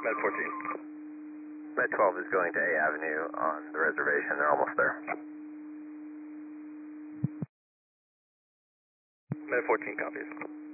Med 14. Med 12 is going to A Avenue on the reservation. They're almost there. Med 14 copies.